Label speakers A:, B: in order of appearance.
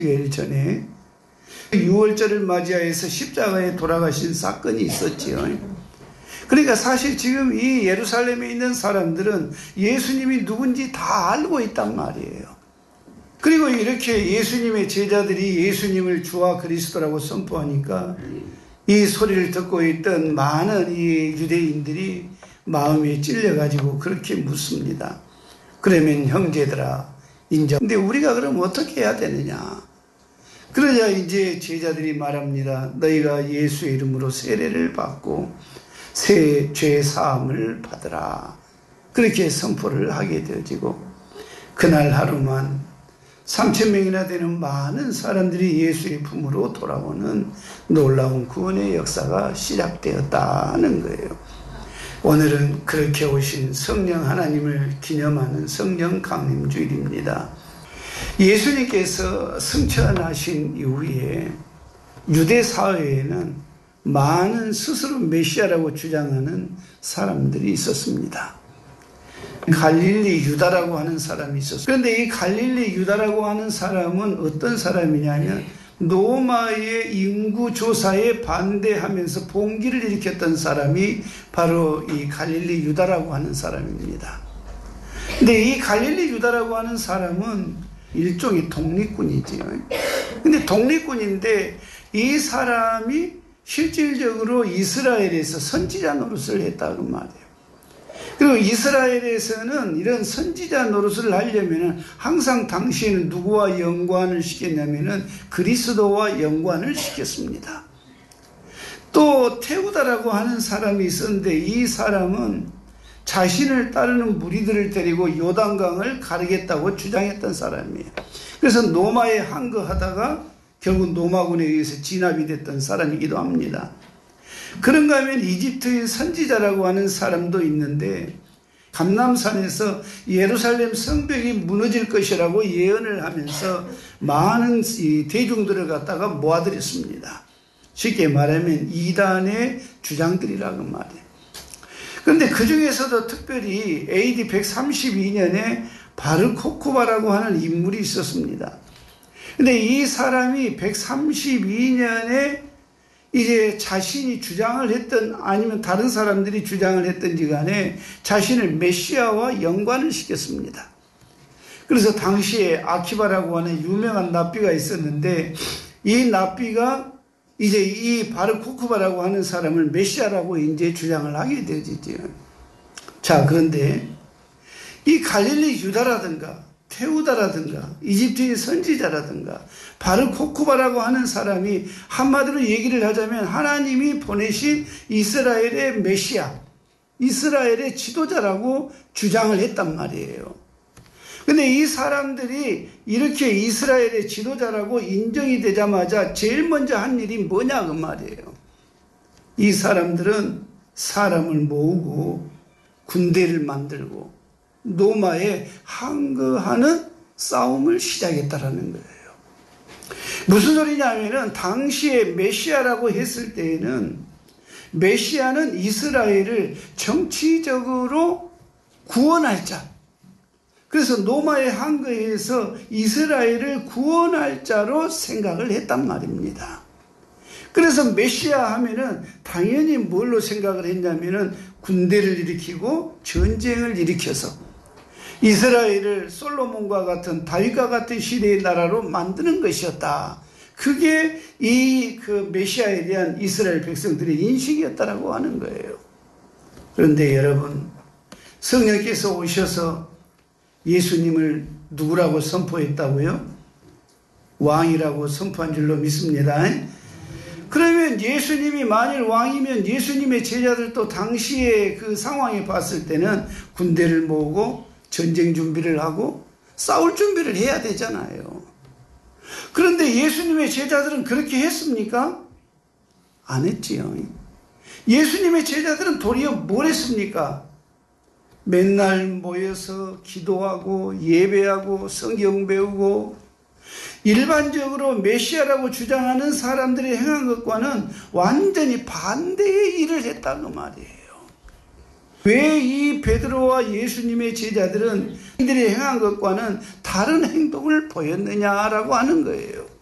A: 일 전에 6월절을 맞이하여서 십자가에 돌아가신 사건이 있었지요. 그러니까 사실 지금 이 예루살렘에 있는 사람들은 예수님이 누군지 다 알고 있단 말이에요. 그리고 이렇게 예수님의 제자들이 예수님을 주와 그리스도라고 선포하니까 이 소리를 듣고 있던 많은 이 유대인들이 마음에 찔려가지고 그렇게 묻습니다. 그러면 형제들아, 인정. 근데 우리가 그럼 어떻게 해야 되느냐? 그러자 이제 제자들이 말합니다. 너희가 예수의 이름으로 세례를 받고 새 죄 사함을 받으라. 그렇게 선포를 하게 되어지고 그날 하루만 3,000명이나 되는 많은 사람들이 예수의 품으로 돌아오는 놀라운 구원의 역사가 시작되었다는 거예요. 오늘은 그렇게 오신 성령 하나님을 기념하는 성령 강림주일입니다. 예수님께서 승천하신 이후에 유대 사회에는 많은 스스로 메시아라고 주장하는 사람들이 있었습니다. 갈릴리 유다라고 하는 사람이 있었어요. 그런데 이 갈릴리 유다라고 하는 사람은 어떤 사람이냐면 로마의 인구 조사에 반대하면서 봉기를 일으켰던 사람이 바로 이 갈릴리 유다라고 하는 사람입니다. 근데 이 갈릴리 유다라고 하는 사람은 일종의 독립군이지요. 근데 독립군인데 이 사람이 실질적으로 이스라엘에서 선지자 노릇을 했다고 말이에요. 그리고 이스라엘에서는 이런 선지자 노릇을 하려면 항상 당시에는 누구와 연관을 시켰냐면은 그리스도와 연관을 시켰습니다. 또 테우다라고 하는 사람이 있었는데 이 사람은 자신을 따르는 무리들을 데리고 요단강을 가르겠다고 주장했던 사람이에요. 그래서 노마에 항거하다가 결국 노마군에 의해서 진압이 됐던 사람이기도 합니다. 그런가 하면 이집트의 선지자라고 하는 사람도 있는데 감람산에서 예루살렘 성벽이 무너질 것이라고 예언을 하면서 많은 대중들을 갖다가 모아들였습니다. 쉽게 말하면 이단의 주장들이라고 말이에요. 그런데 그 중에서도 특별히 AD 132년에 바르코코바라고 하는 인물이 있었습니다. 근데 이 사람이 132년에 이제 자신이 주장을 했던 아니면 다른 사람들이 주장을 했던지 간에 자신을 메시아와 연관을 시켰습니다. 그래서 당시에 아키바라고 하는 유명한 랍비가 있었는데 이 랍비가 이제 이 바르코코바라고 하는 사람을 메시아라고 이제 주장을 하게 되지요. 자, 그런데 이 갈릴리 유다라든가 테우다라든가 이집트의 선지자라든가 바르코코바라고 하는 사람이 한마디로 얘기를 하자면 하나님이 보내신 이스라엘의 메시아, 이스라엘의 지도자라고 주장을 했단 말이에요. 근데 이 사람들이 이렇게 이스라엘의 지도자라고 인정이 되자마자 제일 먼저 한 일이 뭐냐 그 말이에요. 이 사람들은 사람을 모으고 군대를 만들고 로마에 항거하는 싸움을 시작했다라는 거예요. 무슨 소리냐면은 당시에 메시아라고 했을 때에는 메시아는 이스라엘을 정치적으로 구원할 자. 그래서 로마의 항거에서 이스라엘을 구원할 자로 생각을 했단 말입니다. 그래서 메시아 하면은 당연히 뭘로 생각을 했냐면은 군대를 일으키고 전쟁을 일으켜서 이스라엘을 솔로몬과 같은 다윗과 같은 시대의 나라로 만드는 것이었다. 그게 그 메시아에 대한 이스라엘 백성들의 인식이었다라고 하는 거예요. 그런데 여러분, 성령께서 오셔서 예수님을 누구라고 선포했다고요? 왕이라고 선포한 줄로 믿습니다. 그러면 예수님이 만일 왕이면 예수님의 제자들도 당시에 그 상황에 봤을 때는 군대를 모으고 전쟁 준비를 하고 싸울 준비를 해야 되잖아요. 그런데 예수님의 제자들은 그렇게 했습니까? 안 했지요. 예수님의 제자들은 도리어 뭘 했습니까? 맨날 모여서 기도하고 예배하고 성경 배우고 일반적으로 메시아라고 주장하는 사람들이 행한 것과는 완전히 반대의 일을 했다는 말이에요. 왜 이 베드로와 예수님의 제자들은 이들이 행한 것과는 다른 행동을 보였느냐라고 하는 거예요.